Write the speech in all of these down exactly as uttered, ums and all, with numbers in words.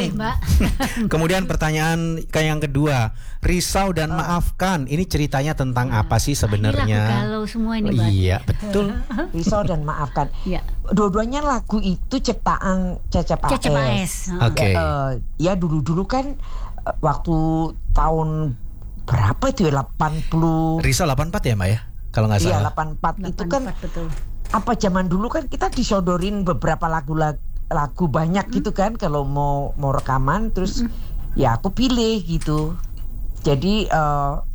deh Mbak. Kemudian pertanyaan kayak yang kedua, risau dan uh. maafkan. Ini ceritanya tentang ya. apa sih sebenarnya? Kalau semua ini Mbak. Iya betul. Risau dan maafkan. Ya. Dua-duanya lagu itu ciptaan Cecep A S. Cecep A S. Oke. Okay. Uh, ya dulu-dulu kan uh, waktu tahun berapa itu ya, delapan puluh. Risau delapan puluh empat ya Mbak ya? Kalau nggak salah. Iya delapan puluh empat itu kan. Betul. Apa zaman dulu kan kita disodorin beberapa lagu-lagu lagu banyak hmm. gitu kan kalau mau mau rekaman, terus hmm. ya aku pilih gitu. Jadi uh,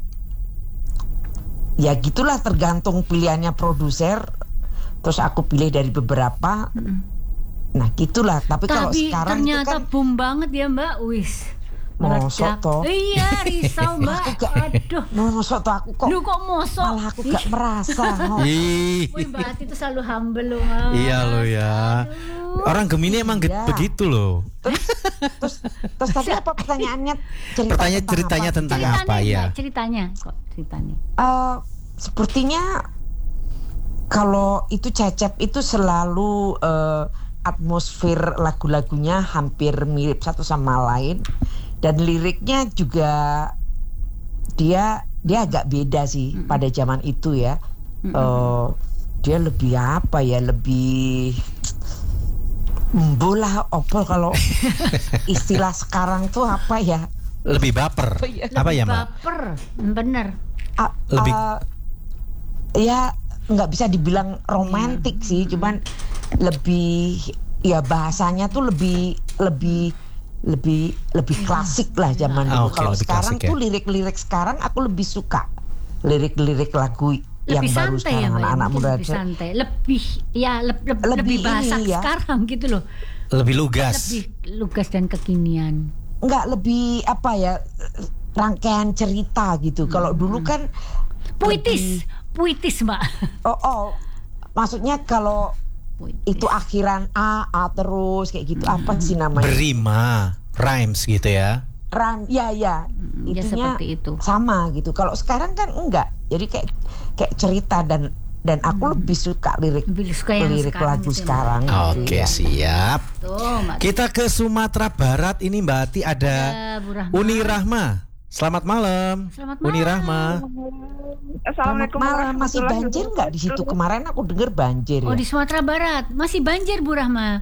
ya gitulah, tergantung pilihannya produser, terus aku pilih dari beberapa. hmm. Nah gitulah. Tapi, Tapi kalau sekarang ternyata itu kan boom banget ya Mbak. Wis mosok toh. Iya, risau Mbak. Aduh. Mosok toh aku kok. Lu kok mosok? Malah aku gak merasa. Wih, Mbak Ati itu selalu humble loh Mas. Iya loh ya. Aduh. Orang Gemini emang iya. begitu loh. Terus, terus, terus tadi apa pertanyaannya? Cerita Pertanyaan tentang ceritanya apa? tentang ceritanya, apa ya? Ceritanya kok ceritanya. Uh, sepertinya kalau itu Cecep itu selalu uh, atmosfer lagu-lagunya hampir mirip satu sama lain. Dan liriknya juga dia dia agak beda sih mm-hmm. pada zaman itu ya. Mm-hmm. Uh, dia lebih apa ya, lebih bola opol kalau istilah sekarang tuh apa ya? Lebih baper. Apa ya Mbak? Baper, bener. Uh, lebih uh, ya nggak bisa dibilang romantik mm-hmm. sih, cuman lebih ya bahasanya tuh lebih lebih lebih lebih klasik lah zaman dulu. Oh, okay, kalau sekarang klasik, tuh ya. lirik-lirik sekarang aku lebih suka lirik-lirik lagu lebih yang baru sekarang ya, anak-anak muda lebih santai, lebih ya le, le, lebih, lebih bahasa ya. sekarang gitu loh, lebih lugas, lebih lugas dan kekinian. Enggak, lebih apa ya, rangkaian cerita gitu. hmm. Kalau dulu kan puitis, lebih, puitis Mbak. Oh oh, maksudnya kalau itu akhiran A, A terus kayak gitu. Hmm. Apa sih namanya? Berima, rhymes gitu ya. Rhyme, ya ya. Hmm, Itunya ya seperti itu. Sama gitu. Kalau sekarang kan enggak. Jadi kayak kayak cerita dan dan aku hmm. lebih suka lirik lebih suka yang lirik sekarang lagu gitu, sekarang. Oke, okay, ya. siap. Tuh, kita ke Sumatera Barat ini Mbak Ati, ada Rahma. Uni Rahma. Selamat malam. Selamat malam. Uni Rahma. Assalamualaikum. Malam, masih banjir nggak di situ? Kemarin aku dengar banjir. Oh, ya? Di Sumatera Barat masih banjir Bu Rahma.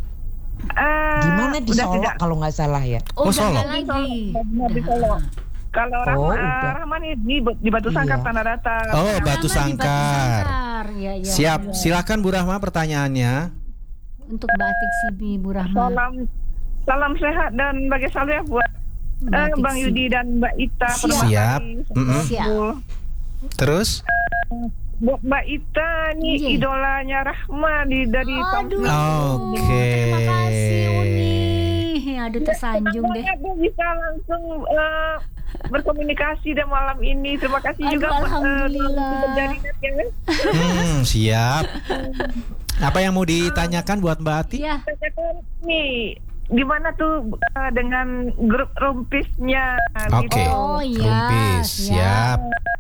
Uh, Gimana di Solo kalau nggak salah ya? Oh, oh Solo. Lagi. Di Solo. Kalau oh, Rahma, Rahma nih di, di Batu Sangkar, iya. Tanah Datar. Oh, Batu Sangkar. Ya, ya, siap. Ya. Silakan Bu Rahma pertanyaannya. Untuk Mbak Atik Sibi, Bu Rahma. Salam, salam sehat dan bagi salam ya buat uh, Bang Yudi dan Mbak Ita. Siap. Mm-hmm. Siap. Terus? Uh, buat Mbak Ita nih yeah. idolanya Rahma di dari tahun. Oke. Okay. Terima kasih Uni. Aduh tersanjung deh. Aku bisa langsung uh, berkomunikasi dan malam ini. Terima kasih Aduh, juga alhamdulillah. Uh, hmm, siap. Apa yang mau ditanyakan buat Mbak Ati? Ya. Nih, gimana tuh uh, dengan grup Rumpisnya? Oke. Okay. Gitu. Oh iya. Rumpis, siap.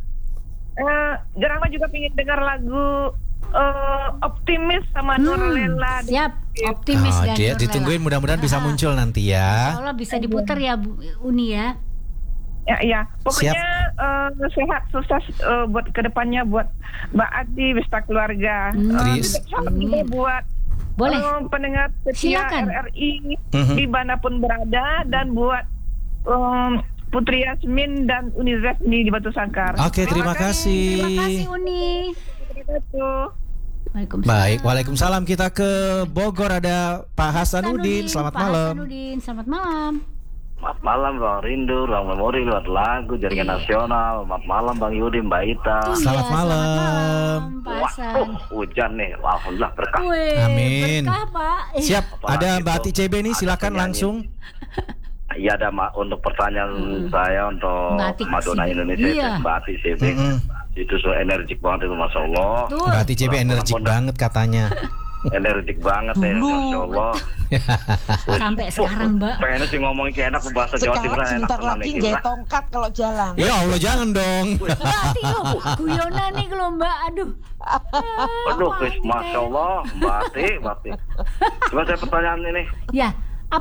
Uh, Jarang juga pengen dengar lagu uh, Optimis sama hmm, Nurlela. Siap, Optimis oh, dan dia Nurlela. Ditungguin, mudah-mudahan bisa muncul nanti ya. Kalau bisa diputar ya Bu Uni ya. Ya, ya. Pokoknya uh, sehat, sukses uh, buat kedepannya buat Mbak Ati beserta keluarga. Hmm. Uh, salam juga buat boleh uh, pendengar setia Silakan. R R I uh-huh. dimanapun berada dan buat um, Putri Yasmin dan Uni Resmi di Batu Sangkar. Oke, terima, terima kasih. Terima kasih Uni. Waalaikumsalam. Baik, Waalaikumsalam. Kita ke Bogor, ada Pak Hasanuddin. Selamat Pak malam. Hasanuddin, selamat malam. Selamat malam Bang Rindu, Bang Memori, lewat lagu Jaringan iya. Nasional. Selamat malam Bang Yudi, Mbak Ita. Iya, selamat malam. Selamat malam Pak Hasan. Wah, hujan nih, alhamdulillah berkah. Wih, amin. Berkah Pak. Siap, apalagi ada Mbak Ati C B nih, silakan langsung. Iya, ada ma- untuk pertanyaan hmm. saya untuk Madonna Indonesia, iya. Mbak Ati C B. Mm-hmm. Itu so energik banget itu, Masya Allah. Tuh. Mbak Ati C B energik banget katanya. Energik banget ya, Masya Allah. Sampai sekarang Mbak. Pengennya sih ngomongin kayak enak bahasa Jawa Timur. Sekarang sebentar lagi gaya tongkat kalau jalan. Ya Allah, jangan dong. Mbak Ati loh, guyonan nih kalau Mbak, aduh. Aduh, Chris, Masya Allah, Mbak Ati, Mbak Ati. Coba saya pertanyaan ini. Ya.